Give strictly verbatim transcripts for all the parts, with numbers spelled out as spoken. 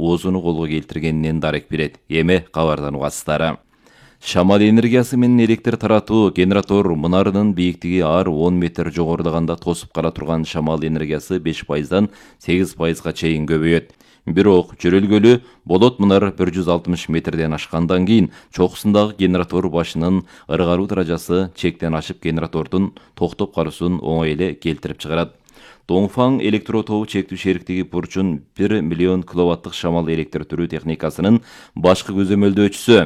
оозуну колго келтиргенинен дарек берет. Эми кабардан угасыздары. Шамал энергиясы менен электр таратуу генератор мунарынын бийиктиги ар он метр жогорудаганда тосуп кала турган шамал энергиясы беш пайыздан сегиз пайызга чейин көбөйөт. Бирок жөрөлгөлү болот мунар бир жүз алтымыш метрден ашкандан кийин чокусундагы генератор башынын ыргаруу даражасы чектен ашып генератордун токтоп калуусун оңой эле келтирип чыгарат. Доңфаң электро тобу чектүү шериктиги бурчун бир миллион киловаттык шамал электр түрүү техникасынын башкы көзөмөлдөөчүсү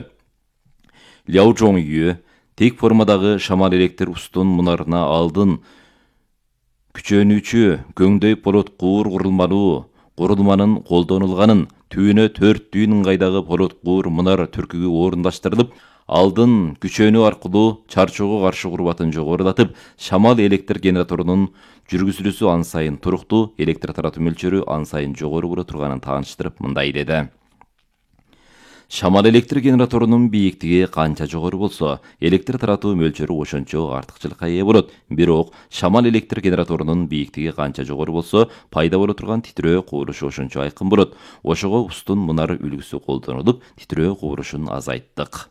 Ляо Жоңюй тек формадагы шамал электр устун мунарына алдын күчөнүүчү көңдөй полот куур курулмалуу курулманын колдонулганын, түүнө төрт дүйүн ыңгайдагы полот куур мунар түркүгү орундаштырылып, алдын күчөнүү аркылуу чарчоого каршы курбатын жогорулатып, шамал электр генераторунун жүргүзүлүүсү ан сайын туруктуу, электр таратуу мөлчөрү ан сайын жогору боло турганын тааныштырып, мындай деди. Шамал электр генераторунун бийиктиги канча жогору болсо, электр таратуу мөлчөрү ошончо артыкчылыкка ээ болот. Бирок шамал электр генераторунун бийиктиги канча жогору болсо, пайда боло турган титрөө кубурушу ошончо айкын болот. Ошого устун мунар үлгүсү колдонулуп, титрөө кубурушун азайттык.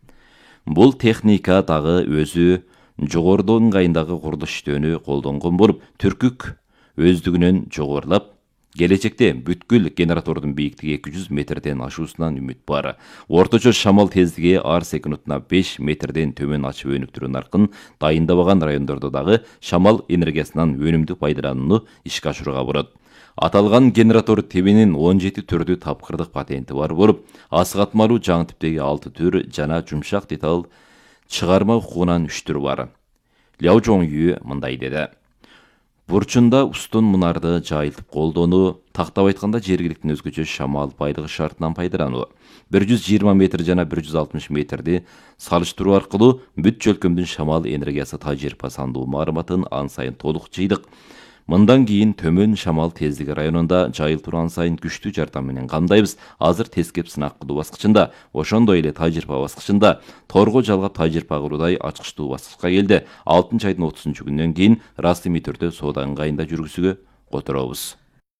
Бул техника дагы өзү жогорудо ыңгайындагы курулуш иштөөнү колдонгон болуп, түркүк өздүгүнөн жогорулап, келечекте бүткүл генератордун бийиктиги эки жүз метрден ашуусунан үмүт бар. Орточо шамал тездиги ар секундуна беш метрден төмөн ачып өнүктүрүү наркын дайындабаган райондордо дагы шамал энергиясынан өнүмдүү пайдаланууну ишке ашырууга болот. Аталган генератор тебенин он жети түрдүү тапкырдык патенти бар болуп, асыгатмалуу жаңы типтеги алты түр жана жумшак деталь чыгарма укугунан үч түр бар. Ляо Жоңюй мындай деди. Бурчунда устун мунарды жайылтып колдонуу, тактап айтканда жергиликтин өзгөчө шамал пайдыгы шартынан пайдалануу. бир жүз жыйырма метр жана бир жүз алтымыш метрди салыштыруу аркылуу бүт чөлкөмдүн шамал энергиясы тажрыйба сандуу маалыматын ан сайын толук жыйдык. Мындан кийин төмөн шамал тездиги районунда жайылтууну ан сайын күчтүү жардам менен камдайбыз. Азыр тескеп сынак кылуу баскычында, ошондой эле тажрыйба баскычында, торго жалгап тажрыйба кылуудай ачкычтуу баскычка келди. алтынчы айдын отузунчу күнүнөн кийин расмий түрдө соода ыңгайында жүргүзүүгө которобуз.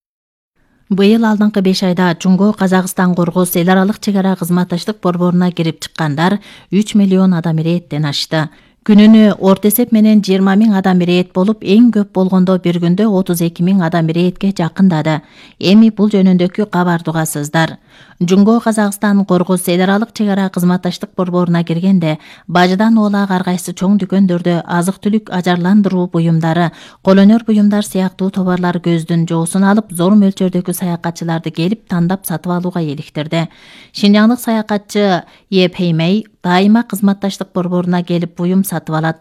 Быйыл алдыңкы беш айда Жумго Казакстан Коргоз эл аралык чек ара кызматташтык борборуна кирип чыккандар үч миллион адам ирээттен ашты. Күнүнө орто эсеп менен жыйырма миң адам ирээт болуп, эң көп болгондо бир күндө отуз эки миң адам ирээтке жакындады. Эми бул жөнүндөгү кабарды угасыздар. Жумго Казакстан Коргоз эл аралык чек ара кызматташтык борборуна киргенде, бажыдан оолак ар кайсы чоң дүкөндөрдө азык-түлүк ажарландыруу буюмдары, кол өнөр буюмдар сыяктуу товарлар көздүн жоосун алып, зор мөлчөрдөгү саякатчыларды келип тандап сатып алууга эликтирди. Шинжаңдык саякатчы Е Пеймей дайыма кызматташтык борборуна келип буюм сатып алат.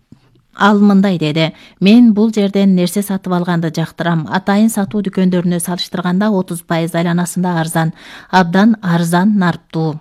Ал мындай деди: "Мен бул жерден нерсе сатып алганды жактырам. Атайын сатуу дүкөндөрүнө салыштырганда отуз пайыз айланасында арзан, абдан арзан нарптуу."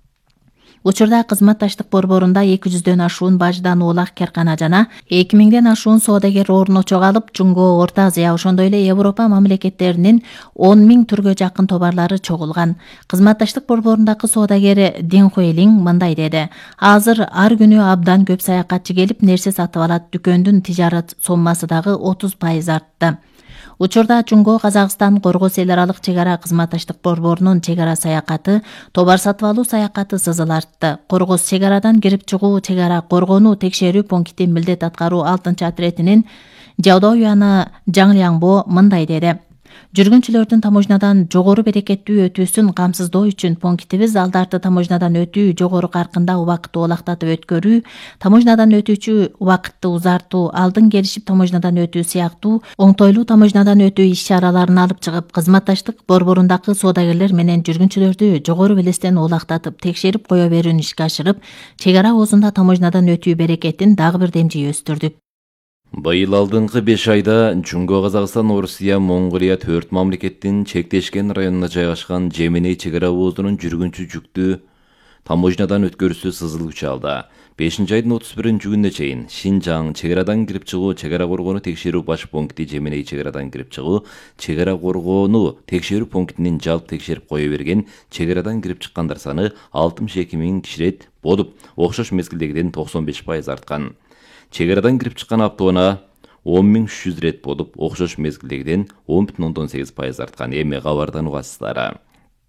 Учурда кызматташтык борборунда эки жүздөн ашуун бажыдан оолак каркана жана эки миңден ашуун соодагер орночо алып, Жумго, Орто Азия, ошондой эле Европа мамлекеттеринин он миң түргө жакын товарлары чогулган. Кызматташтык борборундагы соодагер Дин Хуэлинг мындай деди: "Азыр ар күнү абдан көп саякатчы келип нерсе сатып алат. Дүкөндүн тижарат соммасы дагы отуз пайыз артты." Учурда Жумго Казакстан Коргоз эл аралык чек ара кызматташтык борборунун чек ара саякаты, товар сатып алуу саякаты сызыл артты. Коргоз чек арадан кирип чыгуу, чек ара коргонуу текшерүү пункти милдет аткаруу алтынчы отретинин Жаудоо Юаны Жаң Лянбо мындай деди: "Жүргүнчүлөрдүн таможнядан жогору берекеттүү өтүүсүн камсыздоо үчүн пунктибиз алдарты таможнядан өтүү жогору каркында убакытты олактатып өткөрүү, таможнядан өтүүчү убакытты узартуу, алдын келишип таможнядан өтүү сыяктуу оңтойлуу таможнядан өтүү иш-чараларын алып чыгып, кызматташтык борборундагы соодагерлер менен жүргүнчүлөрдү жогору белестен олактатып, текшерип кое берүүнү ишке ашырып, чек ара оозунда таможнядан өтүү берекетин дагы бир демжи өстүрдүк." Быйыл алдыңкы беш айда Жумго Казакстан, Орусия, Монголия төрт мамлекеттин чектешкен районуна жайгашкан Жеменей чек ара оозунун жүргүнчү жүктү таможнядан өткөрүүсү сызыл күч алды. бешинчи айдын отуз биринчи күнүнө чейин Шинжаң чек арадан кирип чыгуу, чек ара коргонуу текшерүү баш пункти Жеменей чек арадан кирип чыгуу, чек ара коргонуу текшерүү пунктинин жалпы текшерип кое берген чек арадан кирип чыккандар саны алтымыш эки миң киширет болуп, окшош мезгилдегиден токсон беш пайыз арткан. Чек арадан кирип чыккан автоунаа он миң үч жүз рет болуп, окшош мезгилдегиден он бүтүн ондон сегиз пайыз арткан. Эми кабардан угасыздар.